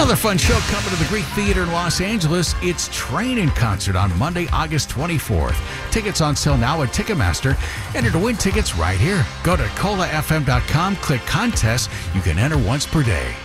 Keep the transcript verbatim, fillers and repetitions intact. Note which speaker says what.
Speaker 1: Another fun show coming to the Greek Theater in Los Angeles. It's Train in Concert on Monday, August twenty-fourth. Tickets on sale now at Ticketmaster. Enter to win tickets right here. Go to cola f m dot com, click contest. You can enter once per day.